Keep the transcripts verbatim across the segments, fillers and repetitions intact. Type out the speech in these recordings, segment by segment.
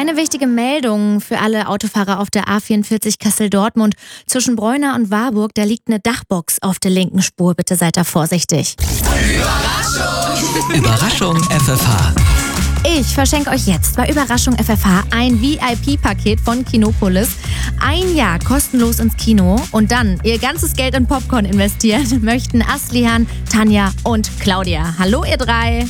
Eine wichtige Meldung für alle Autofahrer auf der A vierundvierzig Kassel-Dortmund. Zwischen Breuna und Warburg, da liegt eine Dachbox auf der linken Spur. Bitte seid da vorsichtig. Überraschung! Überraschung F F H. Ich verschenke euch jetzt bei Überraschung F F H ein V I P-Paket von Kinopolis. Ein Jahr kostenlos ins Kino und dann ihr ganzes Geld in Popcorn investieren möchten Aslihan, Tanja und Claudia. Hallo ihr drei.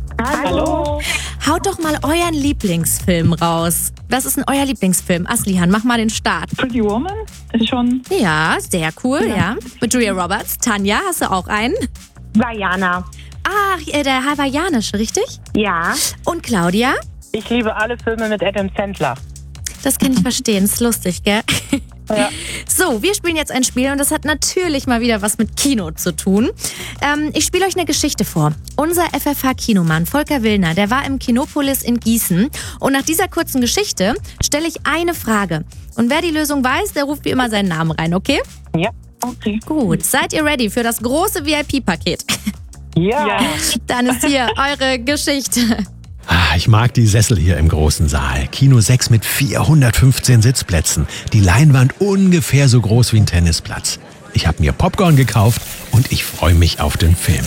Hallo. Haut doch mal euren Lieblingsfilm raus. Was ist denn euer Lieblingsfilm? Aslihan, mach mal den Start. Pretty Woman ist schon... Ja, sehr cool, ja. ja. Mit Julia Roberts. Tanja, hast du auch einen? Vajana. Ach, der hawaiianische, richtig? Ja. Und Claudia? Ich liebe alle Filme mit Adam Sandler. Das kann ich verstehen, ist lustig, gell? Ja. So, wir spielen jetzt ein Spiel und das hat natürlich mal wieder was mit Kino zu tun. Ähm, ich spiele euch eine Geschichte vor. Unser F F H-Kinomann Volker Willner, der war im Kinopolis in Gießen. Und nach dieser kurzen Geschichte stelle ich eine Frage. Und wer die Lösung weiß, der ruft wie immer seinen Namen rein, okay? Ja. Okay. Gut, seid ihr ready für das große V I P-Paket? Ja. Ja. Dann ist hier eure Geschichte. Ah, ich mag die Sessel hier im großen Saal. Kino sechs mit vierhundertfünfzehn Sitzplätzen. Die Leinwand ungefähr so groß wie ein Tennisplatz. Ich habe mir Popcorn gekauft und ich freue mich auf den Film.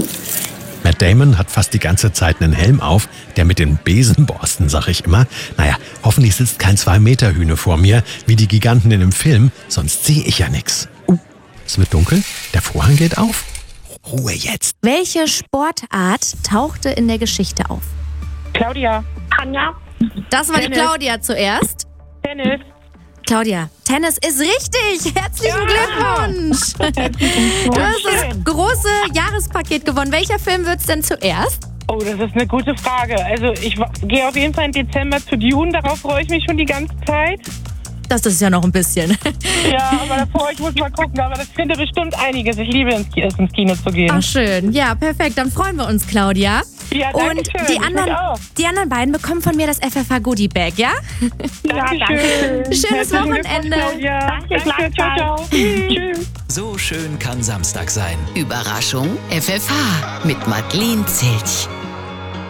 Matt Damon hat fast die ganze Zeit einen Helm auf, der mit den Besenborsten, sag ich immer. Naja, hoffentlich sitzt kein Zwei-Meter-Hühne vor mir, wie die Giganten in dem Film, sonst sehe ich ja nix. Uh, es wird dunkel, der Vorhang geht auf. Ruhe jetzt. Welche Sportart tauchte in der Geschichte auf? Claudia. Tanja. Das war die Tennis. Claudia zuerst. Tennis. Claudia, Tennis ist richtig. Herzlichen Glückwunsch. Du hast das große Jahrespaket gewonnen. Welcher Film wird's denn zuerst? Oh, das ist eine gute Frage. Also ich wa- gehe auf jeden Fall im Dezember zu Dune. Darauf freue ich mich schon die ganze Zeit. Das ist ja noch ein bisschen. Ja, aber davor, ich muss mal gucken. Aber das finde bestimmt einiges. Ich liebe es, ins Kino zu gehen. Ach schön. Ja, perfekt. Dann freuen wir uns, Claudia. Ja, danke Und schön. die Ich mich anderen, auch. die anderen beiden bekommen von mir das F F H Goodie Bag, ja? Dankeschön. Schönes Herzlichen Wochenende. Glückwunsch, Claudia. Danke, Danke, ciao, ciao. Tschüss. So schön kann Samstag sein. Überraschung F F H mit Madeleine Zilch.